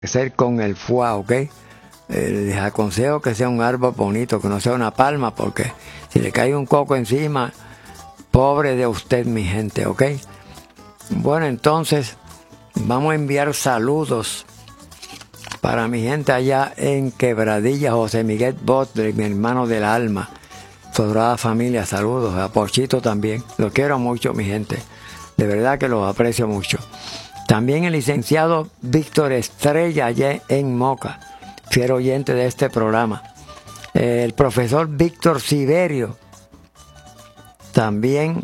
Ser con el fuá, ¿ok? Les aconsejo que sea un árbol bonito, que no sea una palma, porque si le cae un coco encima, pobre de usted, mi gente, ¿ok? Bueno, entonces vamos a enviar saludos para mi gente allá en Quebradilla, José Miguel Botre, mi hermano del alma, su adorada familia, saludos, a Pochito también, lo quiero mucho, mi gente, de verdad que los aprecio mucho. También el licenciado Víctor Estrella allá en Moca, fiel oyente de este programa. El profesor Víctor Siberio, también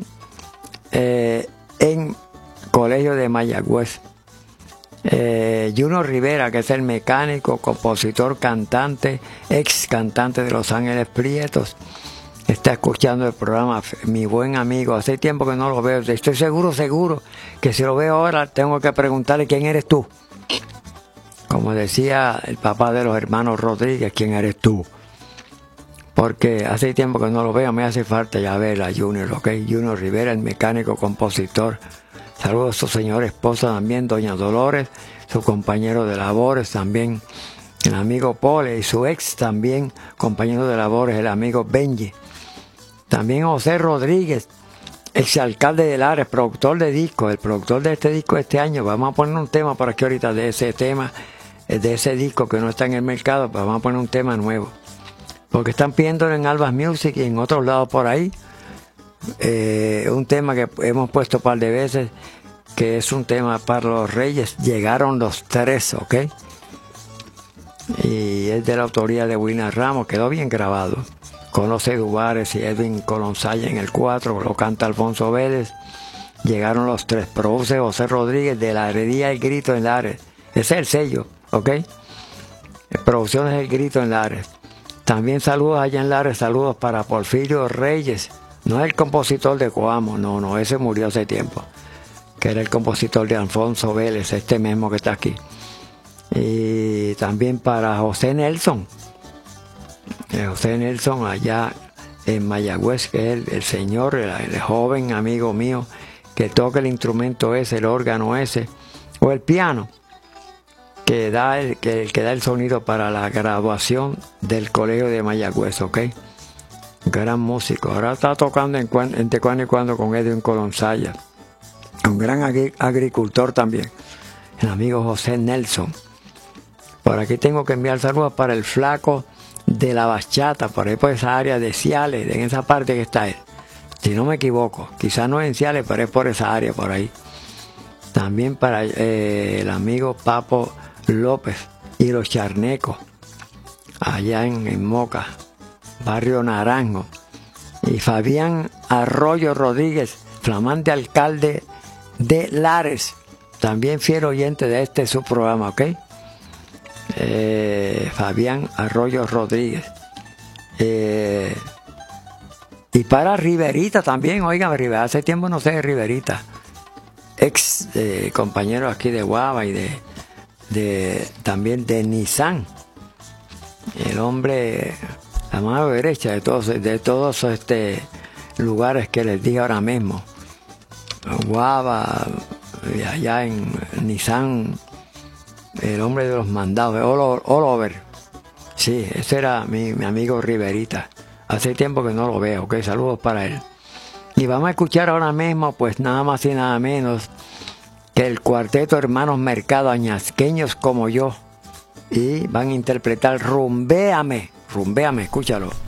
en Colegio de Mayagüez. Juno Rivera, que es el mecánico, compositor, cantante, ex cantante de Los Ángeles Prietos, está escuchando el programa, mi buen amigo. Hace tiempo que no lo veo. Estoy seguro que si lo veo ahora tengo que preguntarle quién eres tú. Como decía el papá de los hermanos Rodríguez, ¿quién eres tú? Porque hace tiempo que no lo veo, me hace falta ya ver a Junior, ¿ok? Junior Rivera, el mecánico, compositor. Saludos a su señora esposa también, doña Dolores, su compañero de labores también, el amigo Pole, y su ex también, compañero de labores, el amigo Benji. También José Rodríguez, exalcalde de Lares, productor de discos, el productor de este disco este año. Vamos a poner un tema por aquí ahorita de ese tema, de ese disco que no está en el mercado, pero vamos a poner un tema nuevo. Porque están pidiéndolo en Albas Music y en otros lados por ahí. Un tema que hemos puesto un par de veces, que es un tema para los Reyes. Llegaron los tres, ¿ok? Y es de la autoría de William Ramos, quedó bien grabado. Conoce Duvares y Edwin Colonsaya en el 4, lo canta Alfonso Vélez. Llegaron los tres, produce José Rodríguez de la Heredía El Grito en Lares. Ese es el sello, ¿ok? Producciones El Grito en Lares. También saludos allá en Lares, saludos para Porfirio Reyes. No es el compositor de Coamo, no, ese murió hace tiempo. Que era el compositor de Alfonso Vélez, este mismo que está aquí. Y también para José Nelson. José Nelson allá en Mayagüez, que es el señor, el joven amigo mío, que toca el instrumento ese, el órgano ese, o el piano, que da el sonido para la graduación del Colegio de Mayagüez, ¿ok? Gran músico. Ahora está tocando entre cuando y cuando con Edwin Colonsaya. Un gran agricultor también, el amigo José Nelson. Por aquí tengo que enviar saludos para el flaco de la bachata, por ahí por esa área de Ciales, en esa parte que está él. Si no me equivoco, quizás no en Ciales, pero es por esa área, por ahí. También para el amigo Papo López y los Charnecos, allá en Moca, barrio Naranjo. Y Fabián Arroyo Rodríguez, flamante alcalde de Lares, también fiel oyente de su programa, ¿ok? Fabián Arroyo Rodríguez. Y para Riverita también, oigan, Riverita, hace tiempo no sé de Riverita, ex compañero aquí de Guava y también de Nissan, el hombre, la mano derecha de todos lugares que les dije ahora mismo, Guava, y allá en Nissan, el hombre de los mandados, all over. Sí, ese era mi amigo Riverita. Hace tiempo que no lo veo, ¿ok? Saludos para él. Y vamos a escuchar ahora mismo, pues nada más y nada menos que el cuarteto Hermanos Mercado, añasqueños como yo. Y van a interpretar Rumbéame, escúchalo.